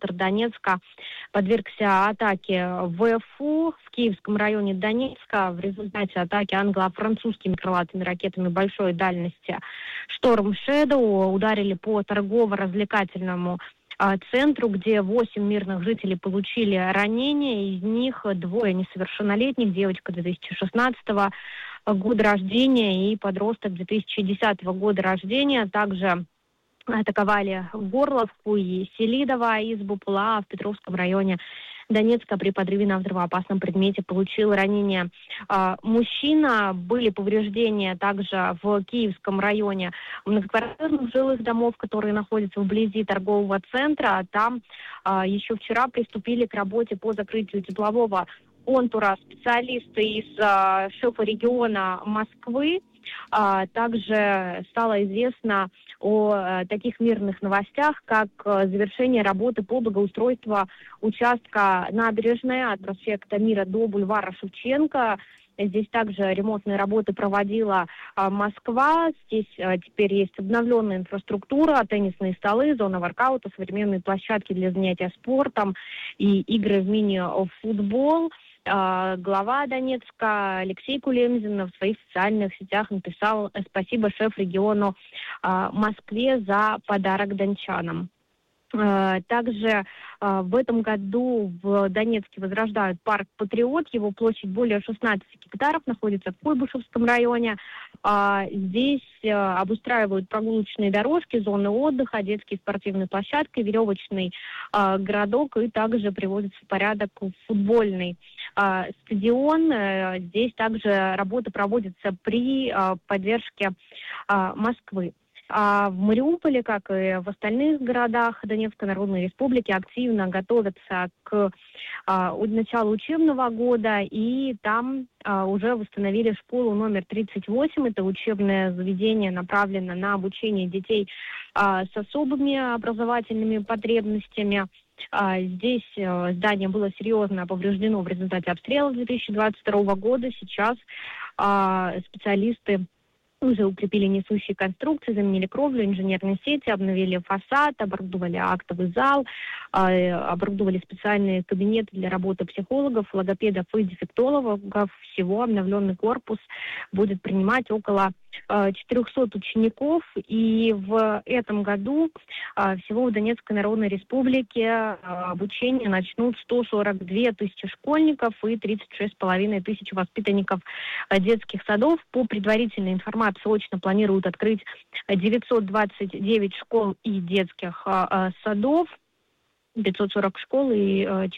центр Донецка подвергся атаке ВФУ в Киевском районе Донецка. В результате атаки англо-французскими крылатыми ракетами большой дальности «Шторм Шэдоу» ударили по торгово-развлекательному центру, где 8 мирных жителей получили ранения. Из них 2 несовершеннолетних, девочка 2016 года рождения и подросток 2010 года рождения. Также атаковали Горловку и Селидово. Из БПЛА в Петровском районе Донецка при подрыве на взрывоопасном предмете получил ранение мужчина. Были повреждения также в Киевском районе многоквартирных жилых домов, которые находятся вблизи торгового центра. Там еще вчера приступили к работе по закрытию теплового контура специалисты из шеф-региона Москвы. Также стало известно о таких мирных новостях, как завершение работы по благоустройству участка набережной от проспекта Мира до бульвара Шевченко. Здесь также ремонтные работы проводила Москва. Здесь теперь есть обновленная инфраструктура, теннисные столы, зона воркаута, современные площадки для занятия спортом и игры в мини-футбол. Глава Донецка Алексей Кулемзин в своих социальных сетях написал спасибо шеф-региону Москве за подарок дончанам. Также в этом году в Донецке возрождают парк «Патриот». Его площадь более 16 гектаров, находится в Куйбышевском районе. Здесь обустраивают прогулочные дорожки, зоны отдыха, детские спортивные площадки, веревочный городок, и также приводится в порядок футбольный стадион. Здесь также работа проводится при поддержке Москвы. А в Мариуполе, как и в остальных городах Донецкой Народной Республики, активно готовятся к началу учебного года, и там уже восстановили школу номер 38. Это учебное заведение направлено на обучение детей с особыми образовательными потребностями. Здесь здание было серьезно повреждено в результате обстрела 2022 года. Сейчас специалисты уже укрепили несущие конструкции, заменили кровлю, инженерные сети, обновили фасад, оборудовали актовый зал, оборудовали специальные кабинеты для работы психологов, логопедов и дефектологов. Всего обновленный корпус будет принимать около 400 учеников. И в этом году всего в Донецкой Народной Республике обучение начнут 142 тысячи школьников и 36,5 тысяч воспитанников детских садов. По предварительной информации очно планируют открыть 929 школ и детских садов, 540 школ и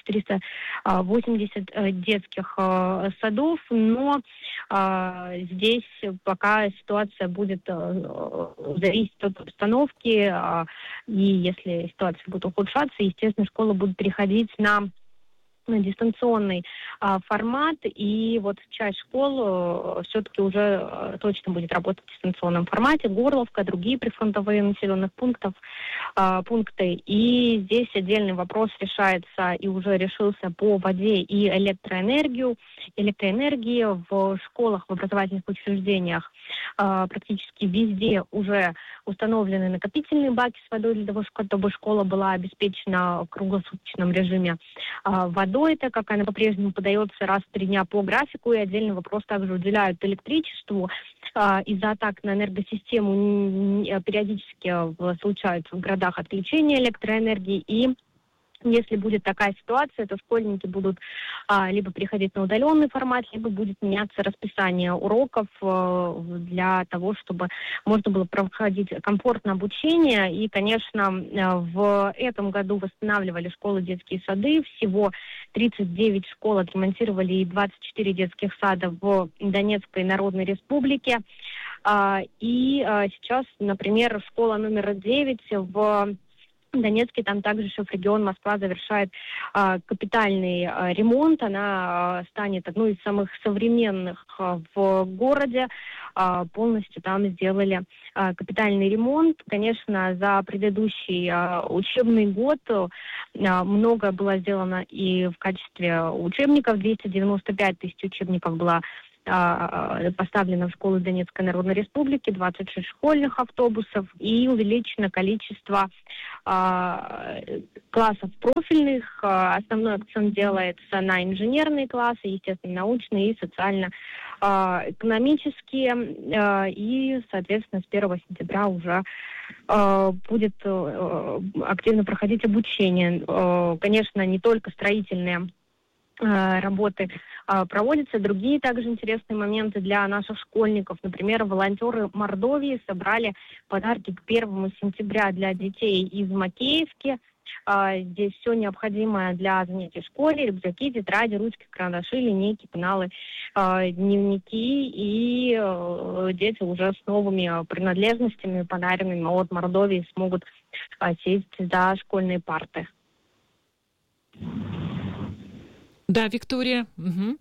480 детских садов, но здесь пока ситуация будет зависеть от обстановки, и если ситуация будет ухудшаться, естественно, школы будут переходить на дистанционный формат, и вот часть школ все-таки уже точно будет работать в дистанционном формате. Горловка, другие прифронтовые населенных пункты. И здесь отдельный вопрос решается и уже решился по воде и электроэнергии в школах, в образовательных учреждениях. Практически везде уже установлены накопительные баки с водой для того, чтобы школа была обеспечена в круглосуточном режиме водой, так как она по-прежнему подается раз в 3 дня по графику, и отдельный вопрос также уделяют электричеству. Из-за атак на энергосистему периодически случаются в городах отключения электроэнергии, и если будет такая ситуация, то школьники будут либо переходить на удаленный формат, либо будет меняться расписание уроков для того, чтобы можно было проходить комфортное обучение. И, конечно, в этом году восстанавливали школы, детские сады. Всего 39 школ отремонтировали и 24 детских сада в Донецкой Народной Республике. И сейчас, например, школа номер 9 в Донецке, там также шеф-регион Москва завершает капитальный ремонт. Она станет одной из самых современных в городе. Полностью там сделали капитальный ремонт. Конечно, за предыдущий учебный год многое было сделано и в качестве учебников. 295 тысяч учебников было поставлено в школы Донецкой Народной Республики, 26 школьных автобусов, и увеличено количество классов профильных. Основной акцент делается на инженерные классы, естественно, научные и социально-экономические. И, соответственно, с 1 сентября уже будет активно проходить обучение. Конечно, не только строительные работы проводятся, другие также интересные моменты для наших школьников. Например, волонтеры Мордовии собрали подарки к 1 сентября для детей из Макеевки. Здесь все необходимое для занятий в школе: рюкзаки, тетради, ручки, карандаши, линейки, пеналы, дневники. И дети уже с новыми принадлежностями, подаренными от Мордовии, смогут сесть за школьные парты. Да, Виктория. Угу.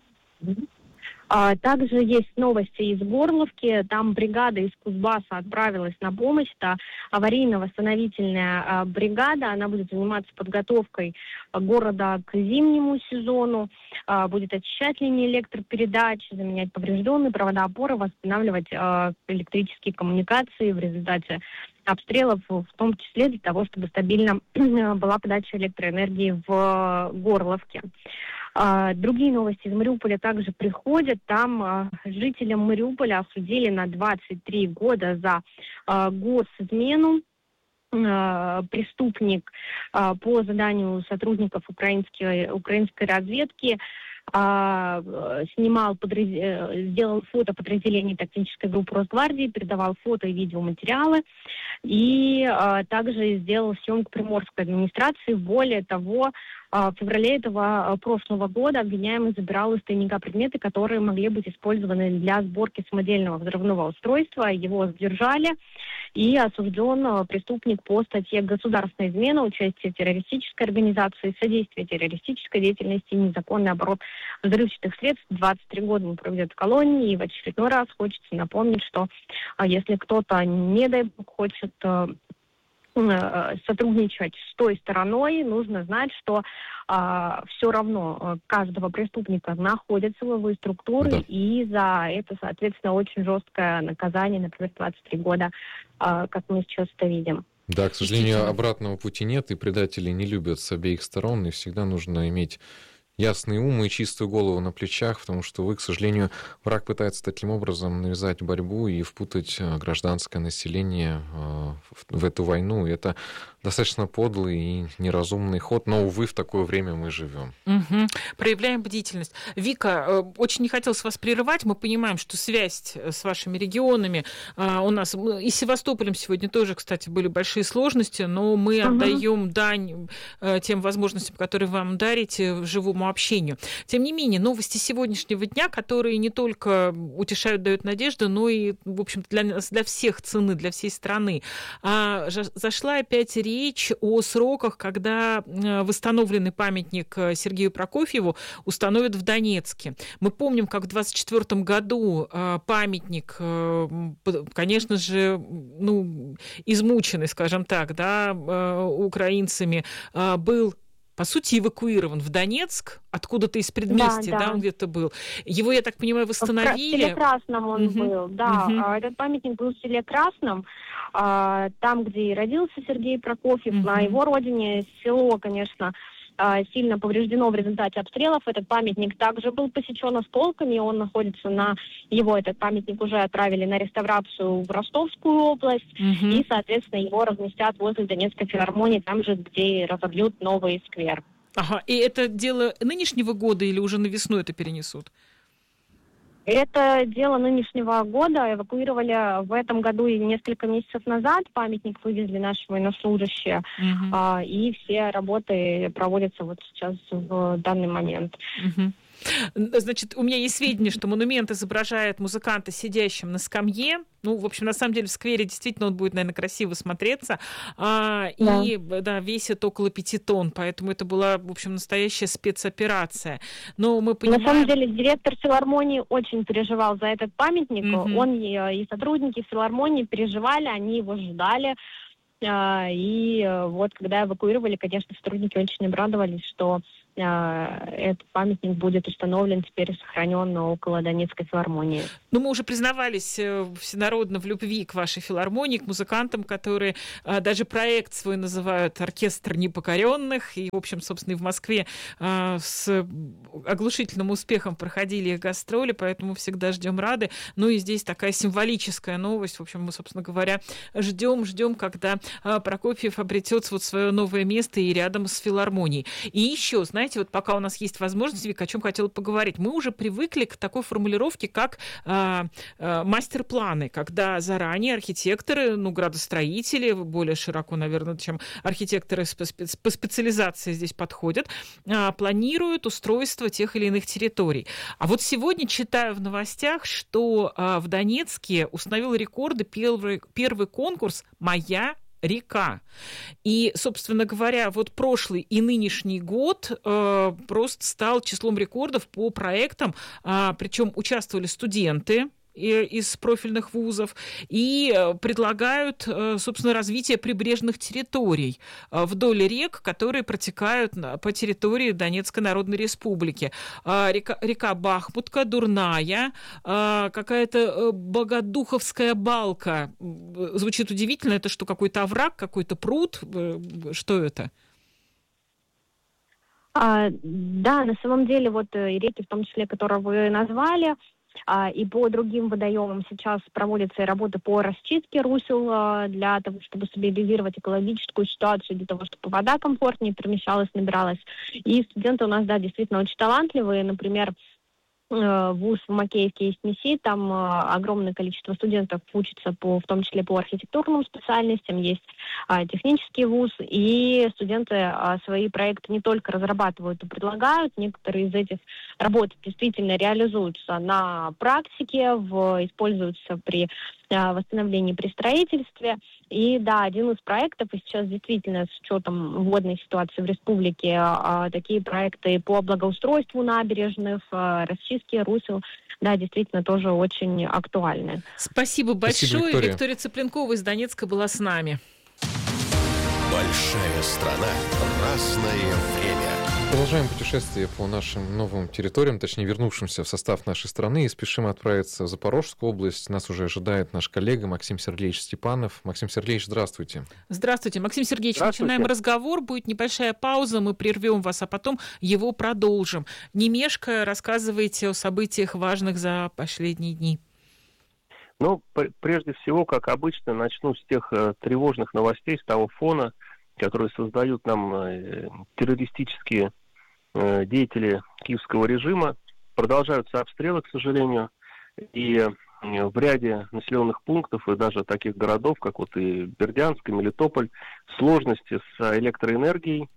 Также есть новости из Горловки. Там бригада из Кузбасса отправилась на помощь. Это аварийно-восстановительная бригада. Она будет заниматься подготовкой города к зимнему сезону. Будет очищать линии электропередач, заменять поврежденные провода опоры, восстанавливать электрические коммуникации в результате обстрелов, в том числе для того, чтобы стабильно была подача электроэнергии в Горловке. Другие новости из Мариуполя также приходят. Там жителям Мариуполя осудили на 23 года за госизмену. Преступник по заданию сотрудников украинской разведки сделал фото подразделений тактической группы Росгвардии, передавал фото и видеоматериалы, и также сделал съемку Приморской администрации. Более того, в феврале этого прошлого года обвиняемый забирал из тайника предметы, которые могли быть использованы для сборки самодельного взрывного устройства. Его задержали, и осужден преступник по статье «Государственная измена», участие в террористической организации, содействие террористической деятельности, незаконный оборот взрывчатых средств. 23 года он проведет в колонии, и в очередной раз хочется напомнить, что если кто-то, не дай бог, хочет сотрудничать с той стороной, нужно знать, что все равно каждого преступника находят силовые структуры, да. И за это, соответственно, очень жесткое наказание, например, 23 года, как мы сейчас это видим. Да, к сожалению, обратного пути нет, и предатели не любят с обеих сторон, и всегда нужно иметь ясный ум и чистую голову на плечах, потому что к сожалению, враг пытается таким образом навязать борьбу и впутать гражданское население в эту войну. И это достаточно подлый и неразумный ход, но, увы, в такое время мы живем. Угу. Проявляем бдительность. Вика, очень не хотелось вас прерывать. Мы понимаем, что связь с вашими регионами у нас и с Севастополем сегодня тоже, кстати, были большие сложности, но мы отдаем дань тем возможностям, которые вам дарите, живому общению. Тем не менее, новости сегодняшнего дня, которые не только утешают, дают надежду, но и, в общем-то, для всех цены, для всей страны. Зашла опять речь о сроках, когда восстановленный памятник Сергею Прокофьеву установят в Донецке. Мы помним, как в 2024 году памятник, конечно же, измученный, скажем так, да, украинцами, был по сути, эвакуирован в Донецк, откуда-то из предместья, да, он где-то был. Его, я так понимаю, восстановили. В селе Красном он был, да. Этот памятник был в селе Красном, там, где и родился Сергей Прокофьев, на его родине. Село, конечно, сильно повреждено в результате обстрелов. Этот памятник также был посечен осколками, он находится этот памятник уже отправили на реставрацию в Ростовскую область, и, соответственно, его разместят возле Донецкой филармонии, там же, где разобьют новый сквер. Ага, и это дело нынешнего года или уже на весну это перенесут? Это дело нынешнего года. Эвакуировали в этом году и несколько месяцев назад. Памятник вывезли наши военнослужащие. И все работы проводятся вот сейчас в данный момент. Значит, у меня есть сведения, что монумент изображает музыканта, сидящим на скамье. Ну, в общем, на самом деле в сквере действительно он будет, наверное, красиво смотреться. И весит около 5 тонн, поэтому это была, в общем, настоящая спецоперация. Но мы понимаем... На самом деле директор филармонии очень переживал за этот памятник. Он и сотрудники филармонии переживали, они его ждали. И вот когда эвакуировали, конечно, сотрудники очень обрадовались, что этот памятник будет установлен, теперь сохранен около Донецкой филармонии. Ну, мы уже признавались всенародно в любви к вашей филармонии, к музыкантам, которые даже проект свой называют «Оркестр непокоренных». И, в общем, собственно, и в Москве с оглушительным успехом проходили их гастроли, поэтому всегда ждем, рады. Ну и здесь такая символическая новость. В общем, мы, собственно говоря, ждем, когда Прокофьев обретет вот свое новое место и рядом с филармонией. И еще, знаете, вот пока у нас есть возможность, Вика, о чем хотела поговорить, мы уже привыкли к такой формулировке, как мастер-планы, когда заранее архитекторы, градостроители, более широко, наверное, чем архитекторы по специализации здесь подходят, планируют устройство тех или иных территорий. А вот сегодня читаю в новостях, что в Донецке установил рекорды первый конкурс «Моя река». И, собственно говоря, вот прошлый и нынешний год просто стал числом рекордов по проектам, причем участвовали студенты из профильных вузов и предлагают, собственно, развитие прибрежных территорий вдоль рек, которые протекают по территории Донецкой Народной Республики. Река Бахмутка, Дурная, какая-то Богодуховская балка. Звучит удивительно. Это что, какой-то овраг, какой-то пруд? Что это? Да, на самом деле, вот реки, в том числе, которые вы назвали, и по другим водоемам сейчас проводятся работы по расчистке русел для того, чтобы стабилизировать экологическую ситуацию, для того, чтобы вода комфортнее перемещалась, набиралась. И студенты у нас, да, действительно очень талантливые. Например, вуз в Макеевке есть МИСИ, там огромное количество студентов учатся в том числе по архитектурным специальностям, есть технический вуз, и студенты свои проекты не только разрабатывают и предлагают, некоторые из этих работ действительно реализуются на практике, используются при восстановлении при строительстве. И да, один из проектов, и сейчас действительно с учетом водной ситуации в республике, такие проекты по благоустройству набережных, расчистке русел, да, действительно тоже очень актуальны. Спасибо большое. Виктория Цыпленкова из Донецка была с нами. Большая страна, разное время. Продолжаем путешествие по нашим новым территориям, точнее, вернувшимся в состав нашей страны, и спешим отправиться в Запорожскую область. Нас уже ожидает наш коллега Максим Сергеевич Степанов. Максим Сергеевич, здравствуйте. Здравствуйте, Максим Сергеевич. Начинаем разговор, будет небольшая пауза, мы прервем вас, а потом его продолжим. Не мешкая, рассказывайте о событиях важных за последние дни. Ну, прежде всего, как обычно, начну с тех тревожных новостей, с того фона, которые создают нам террористические деятели киевского режима. Продолжаются обстрелы, к сожалению, и в ряде населенных пунктов и даже таких городов, как вот и Бердянск, и Мелитополь, сложности с электроэнергией.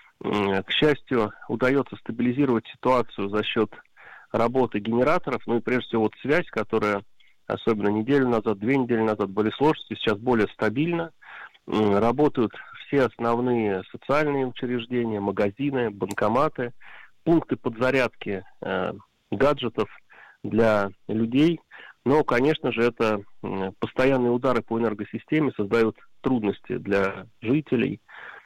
К счастью, удается стабилизировать ситуацию за счет работы генераторов, ну и прежде всего вот связь, которая особенно неделю назад, 2 недели назад были сложности, сейчас более стабильно. Работают все основные социальные учреждения, магазины, банкоматы, пункты подзарядки гаджетов для людей. Но, конечно же, это постоянные удары по энергосистеме создают трудности для жителей.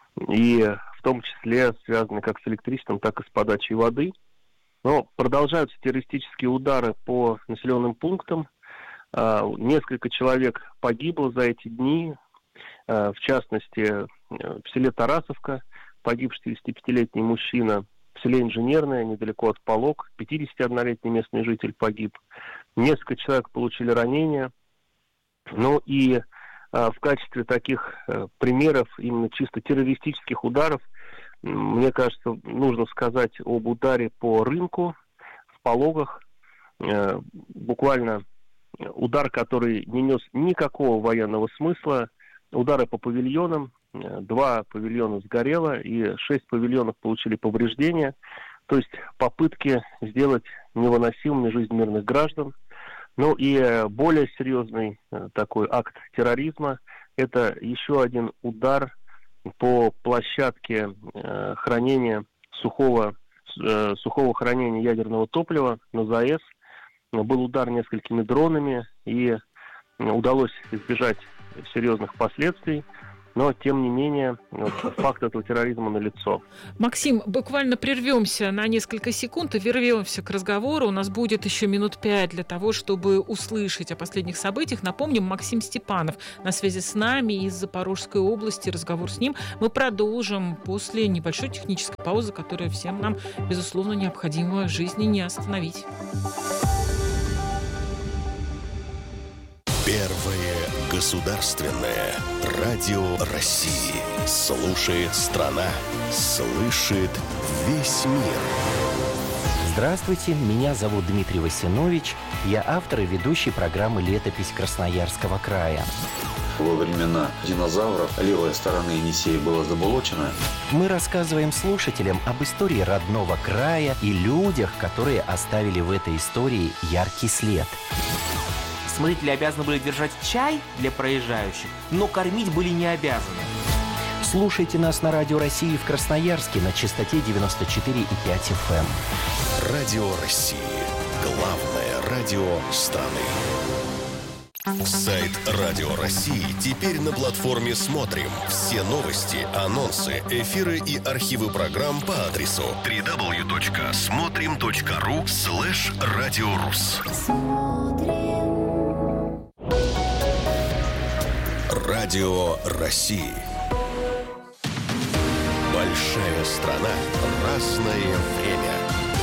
И в том числе связаны как с электричеством, так и с подачей воды. Но продолжаются террористические удары по населенным пунктам. Несколько человек погибло за эти дни. В частности, в селе Тарасовка погиб 65-летний мужчина, в селе Инженерное, недалеко от Полог, 51-летний местный житель погиб. Несколько человек получили ранения. Ну и в качестве таких примеров именно чисто террористических ударов, мне кажется, нужно сказать об ударе по рынку в Пологах. Буквально удар, который не нес никакого военного смысла. Удары по павильонам. 2 павильона сгорело, и 6 павильонов получили повреждения. То есть попытки сделать невыносимыми жизнь мирных граждан. Ну и более серьезный такой акт терроризма – это еще один удар по площадке хранения сухого хранения ядерного топлива на ЗАЭС. Был удар несколькими дронами, и удалось избежать серьезных последствий. но, тем не менее, факт этого терроризма налицо. Максим, буквально прервемся на несколько секунд и вернемся к разговору. У нас будет еще минут 5 для того, чтобы услышать о последних событиях. Напомним, Максим Степанов на связи с нами из Запорожской области. Разговор с ним мы продолжим после небольшой технической паузы, которая всем нам, безусловно, необходимо в жизни не остановить. Первое государственное радио России. Слушает страна, слышит весь мир. Здравствуйте, меня зовут Дмитрий Васинович. Я автор и ведущий программы «Летопись Красноярского края». Во времена динозавров левая сторона Енисея была заболочена. Мы рассказываем слушателям об истории родного края и людях, которые оставили в этой истории яркий след. Смотрители обязаны были держать чай для проезжающих, но кормить были не обязаны. Слушайте нас на Радио России в Красноярске на частоте 94,5 FM. Радио России. Главное радио страны. Сайт Радио России теперь на платформе «Смотрим». Все новости, анонсы, эфиры и архивы программ по адресу www.смотрим.ру/радиорус. Радио России. Большая страна. Разное время.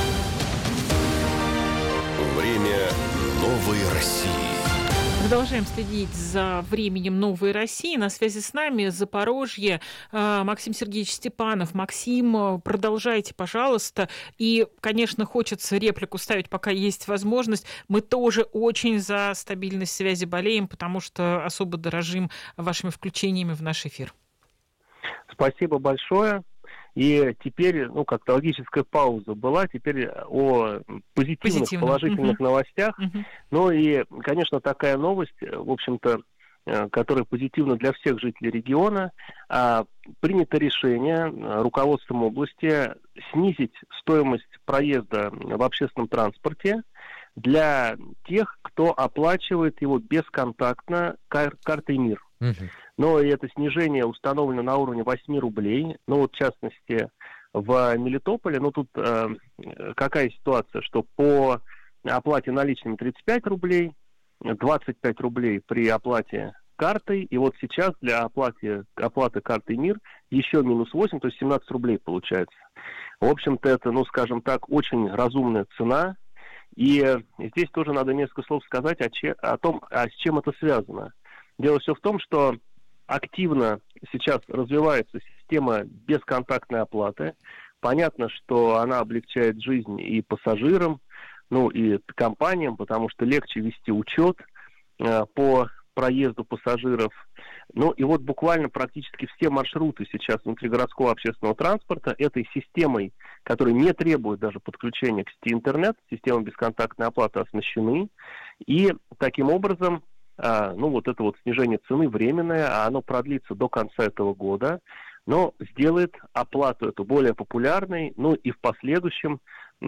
Время новой России. Продолжаем следить за временем новой России. На связи с нами Запорожье Максим Сергеевич Степанов. Максим, продолжайте, пожалуйста. И, конечно, хочется реплику ставить, пока есть возможность. Мы тоже очень за стабильность связи болеем, потому что особо дорожим вашими включениями в наш эфир. Спасибо большое. И теперь, как-то логическая пауза была, теперь о позитивных, положительных новостях. Ну и, конечно, такая новость, в общем-то, которая позитивна для всех жителей региона. Принято решение руководством области снизить стоимость проезда в общественном транспорте для тех, кто оплачивает его бесконтактно картой МИР. Но это снижение установлено на уровне 8 рублей. В частности, в Мелитополе, тут какая ситуация, что по оплате наличными 35 рублей, 25 рублей при оплате картой, и вот сейчас для оплаты картой МИР еще минус 8, то есть 17 рублей получается. В общем-то, это, скажем так, очень разумная цена. И здесь тоже надо несколько слов сказать о том, с чем это связано. Дело все в том, что активно сейчас развивается система бесконтактной оплаты. Понятно, что она облегчает жизнь и пассажирам, и компаниям, потому что легче вести учет по проезду пассажиров. И вот буквально практически все маршруты сейчас внутригородского общественного транспорта этой системой, которая не требует даже подключения к сети интернет, система бесконтактной оплаты оснащены. И таким образом вот это снижение цены временное, оно продлится до конца этого года, но сделает оплату эту более популярной, и в последующем,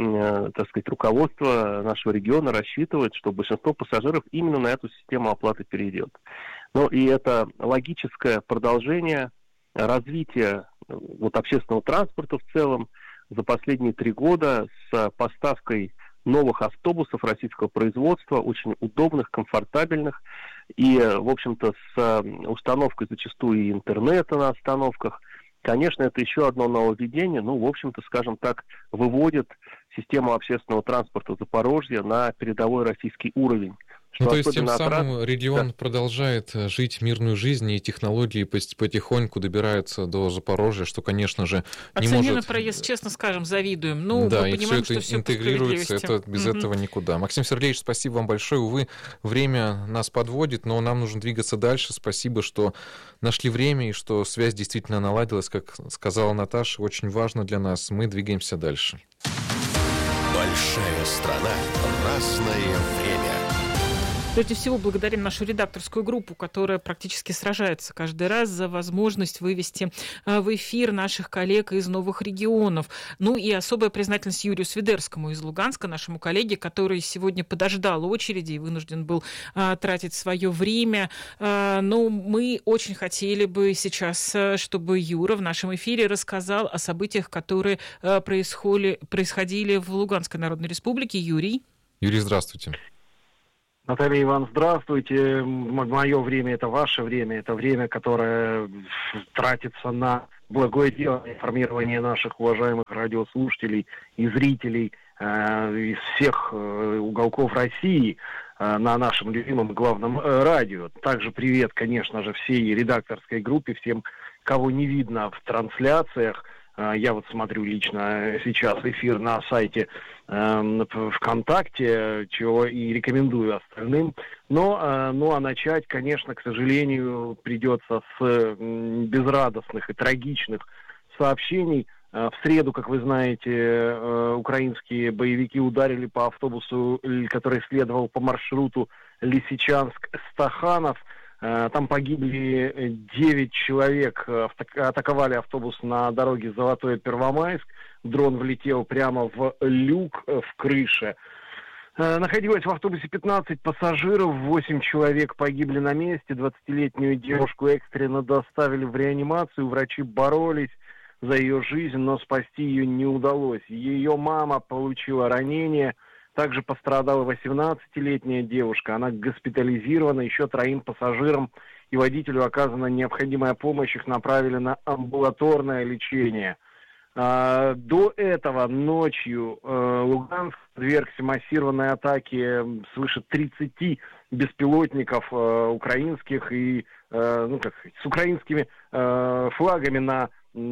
руководство нашего региона рассчитывает, что большинство пассажиров именно на эту систему оплаты перейдет. И это логическое продолжение развития общественного транспорта в целом за последние 3 года с поставкой новых автобусов российского производства, очень удобных, комфортабельных, и, в общем-то, с установкой зачастую и интернета на остановках. Конечно, это еще одно нововведение, в общем-то, скажем так, выводит систему общественного транспорта Запорожья на передовой российский уровень. То есть тем самым регион продолжает жить мирную жизнь, и технологии потихоньку добираются до Запорожья, что, конечно же, не может... Цене на проезд, честно скажем, завидуем. Мы и понимаем, все это что интегрируется, без этого никуда. Максим Сергеевич, спасибо вам большое. Увы, время нас подводит, но нам нужно двигаться дальше. Спасибо, что нашли время, и что связь действительно наладилась, как сказала Наташа, очень важно для нас. Мы двигаемся дальше. Большая страна, разное время. Прежде всего, благодарим нашу редакторскую группу, которая практически сражается каждый раз за возможность вывести в эфир наших коллег из новых регионов. Ну и особая признательность Юрию Свидерскому из Луганска, нашему коллеге, который сегодня подождал очереди и вынужден был тратить свое время. Но мы очень хотели бы сейчас, чтобы Юра в нашем эфире рассказал о событиях, которые происходили в Луганской Народной Республике. Юрий, здравствуйте. Наталья Ивановна, здравствуйте. Мое время – это ваше время. Это время, которое тратится на благое дело, информирование наших уважаемых радиослушателей и зрителей из всех уголков России на нашем любимом главном радио. Также привет, конечно же, всей редакторской группе, всем, кого не видно в трансляциях. Я вот смотрю лично сейчас эфир на сайте ВКонтакте, чего и рекомендую остальным. Ну а начать, конечно, к сожалению, придется с безрадостных и трагичных сообщений. В среду, как вы знаете, украинские боевики ударили по автобусу, который следовал по маршруту Лисичанск-Стаханов. Там погибли 9 человек, атаковали автобус на дороге Золотое-Первомайск. Дрон влетел прямо в люк в крыше. Находилось в автобусе 15 пассажиров, 8 человек погибли на месте. 20-летнюю девушку экстренно доставили в реанимацию. Врачи боролись за ее жизнь, но спасти ее не удалось. Ее мама получила ранение. Также пострадала 18-летняя девушка. Она госпитализирована. Еще 3 пассажирам и водителю оказана необходимая помощь. Их направили на амбулаторное лечение. До этого ночью Луганск подвергся массированной атаке свыше 30 беспилотников украинских и с украинскими флагами на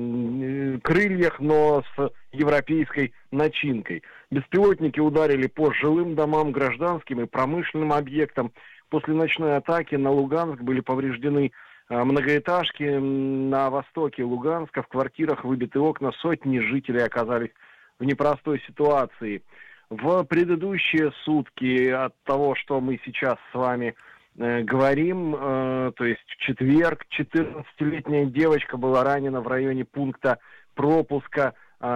крыльях, но с европейской начинкой. Беспилотники ударили по жилым домам, гражданским и промышленным объектам. После ночной атаки на Луганск были повреждены многоэтажки на востоке Луганска. В квартирах выбиты окна, сотни жителей оказались в непростой ситуации. В предыдущие сутки от того, что мы сейчас с вами говорим, то есть в четверг, 14-летняя девочка была ранена в районе пункта пропуска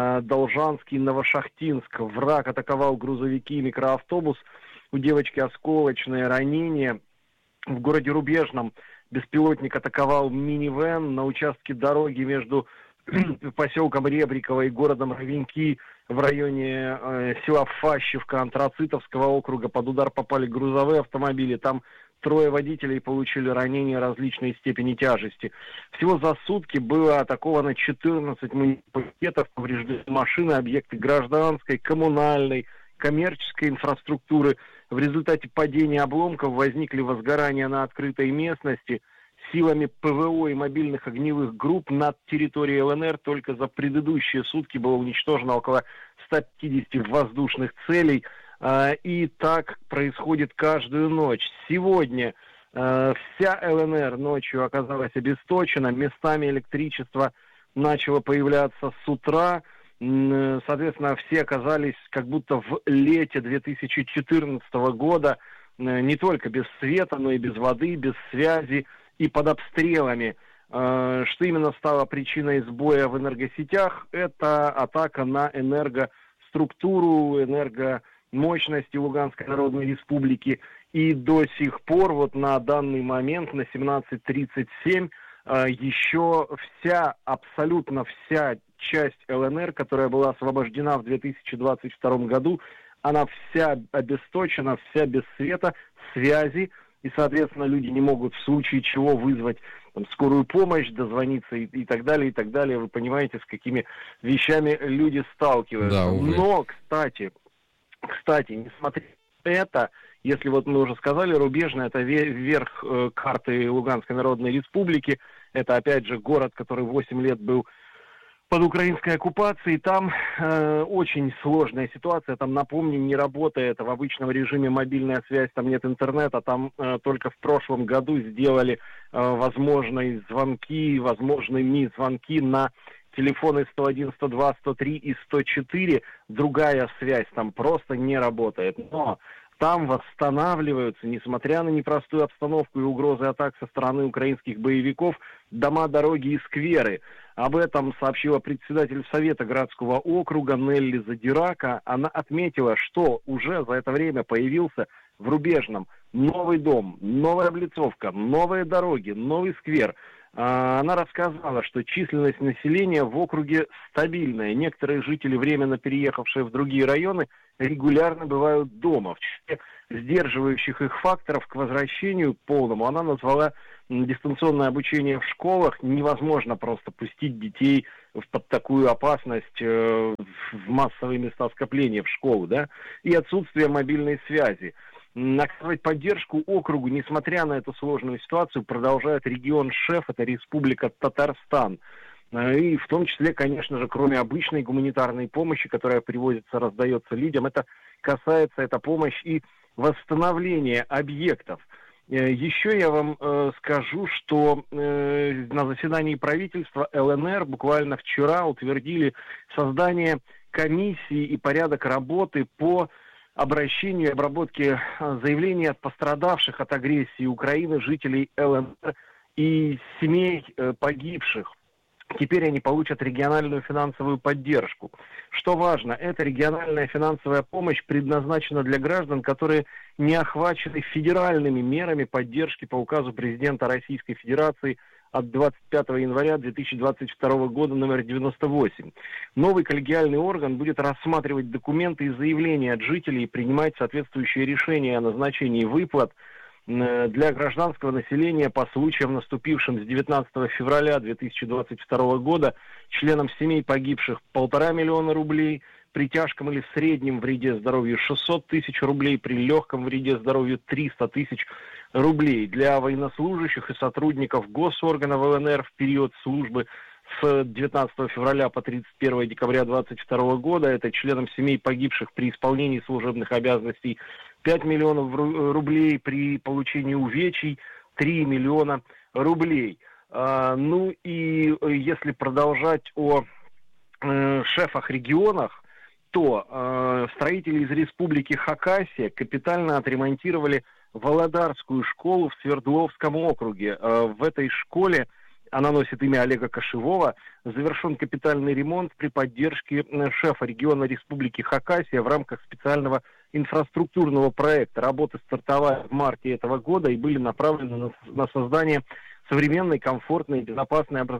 Должанский-Новошахтинск. Враг атаковал грузовики и микроавтобус. У девочки осколочное ранение. В городе Рубежном беспилотник атаковал минивэн на участке дороги между поселком Ребриково и городом Ровеньки в районе села Фащевка Антрацитовского округа. Под удар попали грузовые автомобили. Там 3 водителей получили ранения различной степени тяжести. Всего за сутки было атаковано 14 муниципалитетов, повреждены машины, объекты гражданской, коммунальной, коммерческой инфраструктуры. В результате падения обломков возникли возгорания на открытой местности. Силами ПВО и мобильных огневых групп над территорией ЛНР только за предыдущие сутки было уничтожено около 150 воздушных целей. И так происходит каждую ночь. Сегодня вся ЛНР ночью оказалась обесточена. Местами электричество начало появляться с утра. Соответственно, все оказались как будто в лете 2014 года. Не только без света, но и без воды, без связи и под обстрелами. Что именно стало причиной сбоя в энергосетях? Это атака на энергоструктуру, энергомощности Луганской Народной Республики. И до сих пор, вот на данный момент, на 17:37, еще абсолютно вся часть ЛНР, которая была освобождена в 2022 году, она вся обесточена, вся без света, связи, и, соответственно, люди не могут в случае чего вызвать скорую помощь, дозвониться и так далее, и так далее. Вы понимаете, с какими вещами люди сталкиваются. Да, увы. Но, кстати, несмотря на это, если вот мы уже сказали, Рубежное — это верх карты Луганской Народной Республики, это, опять же, город, который 8 лет был под украинской оккупацией. Там очень сложная ситуация. Там, напомню, не работает в обычном режиме мобильная связь, там нет интернета. Там только в прошлом году сделали возможными звонки на телефоны 101, 102, 103 и 104. Другая связь там просто не работает. Но Там восстанавливаются, несмотря на непростую обстановку и угрозы атак со стороны украинских боевиков, дома, дороги и скверы. Об этом сообщила председатель Совета городского округа Нелли Задирака. Она отметила, что уже за это время появился в Рубежном новый дом, новая облицовка, новые дороги, новый сквер. Она рассказала, что численность населения в округе стабильная. Некоторые жители, временно переехавшие в другие районы, регулярно бывают дома. В числе сдерживающих их факторов к возвращению полному она назвала дистанционное обучение в школах. Невозможно просто пустить детей под такую опасность в массовые места скопления в школу, да, и отсутствие мобильной связи. Оказывать поддержку округу, несмотря на эту сложную ситуацию, продолжает регион ШЭФ, это Республика Татарстан. И в том числе, конечно же, кроме обычной гуманитарной помощи, которая привозится, раздается людям, это касается, эта помощь, и восстановления объектов. Еще я вам скажу, что на заседании правительства ЛНР буквально вчера утвердили создание комиссии и порядок работы по обращению и обработке заявлений от пострадавших от агрессии Украины жителей ЛНР и семей погибших. Теперь они получат региональную финансовую поддержку. Что важно, эта региональная финансовая помощь предназначена для граждан, которые не охвачены федеральными мерами поддержки по указу президента Российской Федерации от 25 января 2022 года номер 98. Новый коллегиальный орган будет рассматривать документы и заявления от жителей и принимать соответствующие решения о назначении выплат для гражданского населения по случаям, наступившим с 19 февраля 2022 года, членам семей погибших 1,5 миллиона рублей, при тяжком или в среднем вреде здоровью 600 тысяч рублей, при легком вреде здоровью 300 тысяч рублей. Для военнослужащих и сотрудников госорганов ЛНР в период службы с 19 февраля по 31 декабря 2022 года, это членам семей погибших при исполнении служебных обязанностей 5 миллионов рублей, при получении увечий 3 миллиона рублей. Ну и если продолжать о шефах регионах, то строители из республики Хакасия капитально отремонтировали Володарскую школу в Свердловском округе. В этой школе, она носит имя Олега Кошевого, завершен капитальный ремонт при поддержке шефа региона республики Хакасия в рамках специального инфраструктурного проекта. Работы стартовали в марте этого года и были направлены на создание современной, комфортной и безопасной